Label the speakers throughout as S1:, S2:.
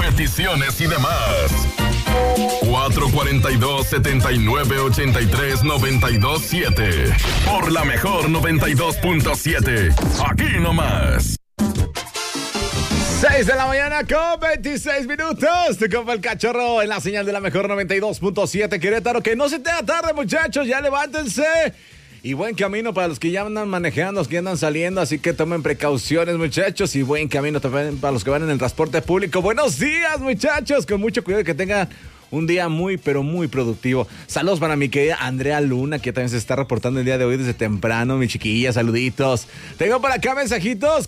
S1: peticiones y demás. 442-7983-927. Por la mejor 92.7. Aquí nomás.
S2: 6 de la mañana con 26 minutos. Te compra el cachorro en la señal de la mejor 92.7 Querétaro. Que no se te haga tarde, muchachos. Ya levántense. Y buen camino para los que ya andan manejando, los que andan saliendo. Así que tomen precauciones, muchachos. Y buen camino también para los que van en el transporte público. Buenos días, muchachos. Con mucho cuidado, que tengan un día muy, pero muy productivo. Saludos para mi querida Andrea Luna, que también se está reportando el día de hoy desde temprano. Mi chiquilla, saluditos. Tengo por acá mensajitos.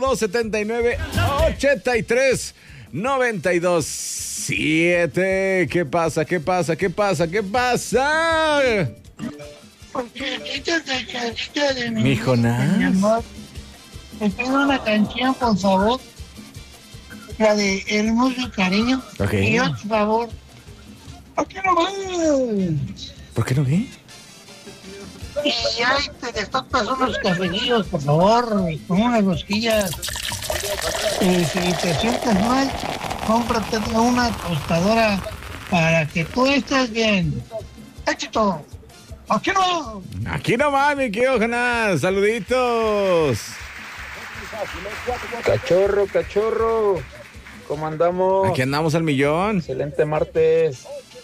S2: 442-79-833-927. ¿Qué pasa? ¿Qué pasa? ¿Qué pasa? ¿Qué pasa?
S3: Porque esta cachorrita de
S2: mi
S3: Jonás. Me pido una canción, por favor. La de Hermoso Cariño.
S2: Ok.
S3: Y otro favor. ¿Por qué no vas?
S2: ¿Por qué no vi?
S3: Y ahí te destapas unos cafecillos, por favor, con unas rosquillas. Si te sientes mal, cómprate una tostadora para que tú estés bien. ¡Éxito! ¡Aquí no!
S2: Aquí nomás, mi querido Jonás. Saluditos.
S4: Cachorro, ¿cómo andamos?
S2: Aquí andamos al millón.
S4: Excelente martes.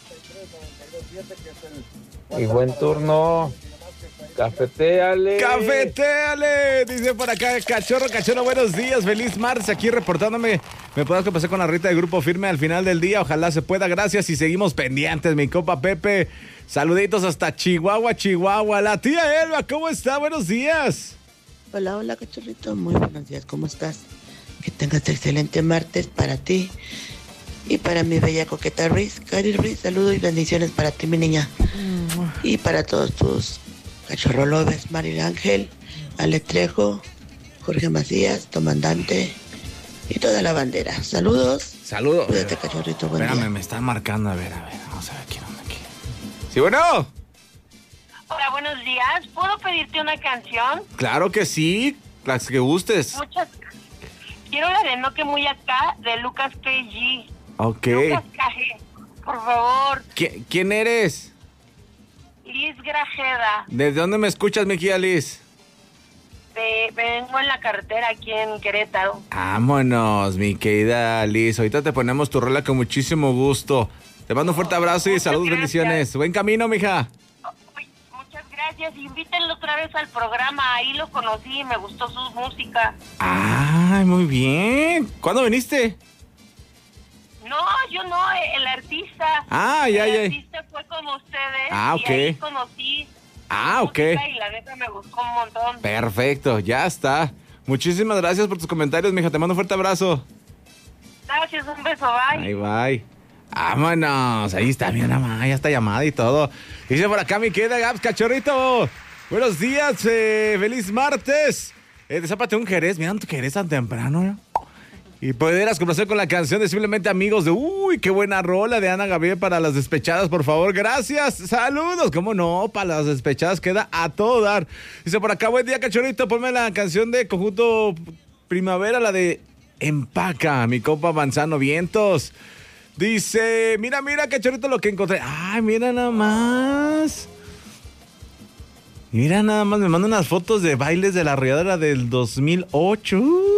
S4: Y buen turno. Cafetéale.
S2: Cafetéale, dice por acá Cachorro, buenos días, feliz martes, aquí reportándome. Me puedo pasar con la Rita de Grupo Firme al final del día, ojalá se pueda, gracias y seguimos pendientes, mi compa Pepe. Saluditos hasta Chihuahua. La tía Elba, ¿cómo está? Buenos días.
S5: Hola, cachorrito, muy buenos días, ¿cómo estás? Que tengas excelente martes para ti y para mi bella coqueta Riz. Cari Riz, saludos y bendiciones para ti, mi niña. Y para todos tus cachorro lovers, Maril Ángel, Ale Trejo, Jorge Macías, Tomandante y toda la bandera. Saludos. Cuídate, cachorrito, buen
S2: Espérame,
S5: día.
S2: me están marcando, a ver, vamos a ver quién anda aquí. Sí, bueno.
S6: Hola, buenos días. ¿Puedo pedirte una canción?
S2: Claro que sí, las que gustes.
S6: Muchas. Quiero la de No Que Muy Acá, de Lucas KG.
S2: Ok.
S6: Lucas KG, por favor.
S2: ¿Quién eres?
S6: Liz Grajeda.
S2: ¿Desde dónde me escuchas, mi querida Liz?
S6: Vengo en la carretera aquí en Querétaro.
S2: Vámonos, mi querida Liz. Ahorita te ponemos tu rola con muchísimo gusto. Te mando un fuerte abrazo y saludos, bendiciones. Buen camino, mija.
S6: Muchas gracias. Invítenlo otra vez al programa. Ahí lo conocí y me gustó su música.
S2: Ay, muy bien. ¿Cuándo viniste?
S6: No, yo no, el artista.
S2: Ah, ya.
S6: El artista fue con ustedes.
S2: Ah, ok.
S6: Y ahí conocí.
S2: Ok.
S6: Y la neta me gustó un montón.
S2: Perfecto, ya está. Muchísimas gracias por tus comentarios, mija. Te mando un fuerte abrazo.
S6: Gracias, un beso, bye.
S2: Bye. Vámonos. Ahí está, mira, ya está llamada y todo. Dice por acá mi querida Gabs, cachorrito. Buenos días, feliz martes. Desápate un Jerez. Mira tu Jerez tan temprano, ¿no? Y podrás complacer con la canción de Simplemente Amigos de... Uy, qué buena rola de Ana Gabriel para las despechadas, por favor. Gracias, saludos. ¿Cómo no? Para las despechadas queda a todo dar. Dice por acá, buen día, cachorrito. Ponme la canción de Conjunto Primavera, la de Empaca, mi compa Manzano Vientos. Dice, mira, cachorrito, lo que encontré. Ay, mira nada más. Mira nada más, me mandan unas fotos de bailes de la arrolladora del 2008.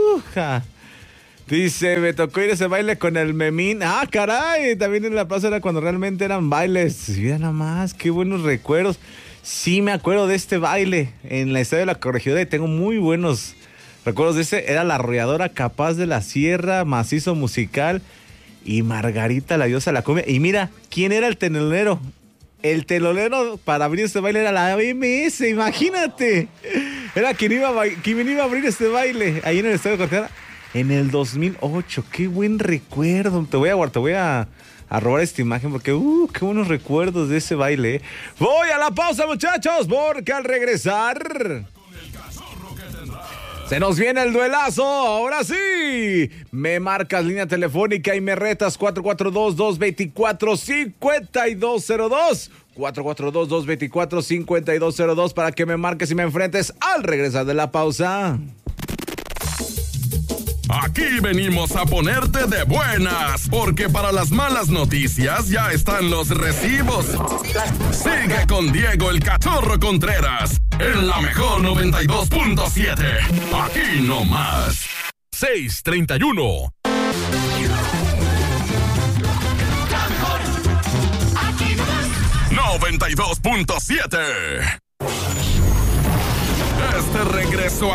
S2: Dice, me tocó ir a ese baile con el Memín. Ah, caray, también en la plaza era cuando realmente eran bailes. Mira nada más, qué buenos recuerdos. Sí, me acuerdo de este baile en la Estadio de la Corregidora y tengo muy buenos recuerdos de ese. Era la arrolladora Capaz de la Sierra, Macizo Musical y Margarita, la diosa de la cumbia. Y mira, ¿quién era el telonero? El telonero para abrir este baile era la BMS, imagínate. Era quien iba a abrir este baile ahí en el Estadio de la Corregidora. En el 2008, qué buen recuerdo. Te voy a robar esta imagen porque, qué buenos recuerdos de ese baile. Voy a la pausa, muchachos, porque al regresar se nos viene el duelazo. Ahora sí, me marcas línea telefónica y me retas 442-224-5202. 442-224-5202 para que me marques y me enfrentes al regresar de la pausa.
S1: Aquí venimos a ponerte de buenas, porque para las malas noticias ya están los recibos. Sigue con Diego el Cachorro Contreras en la mejor 92.7. Aquí nomás. 6:31. 92.7. Este regreso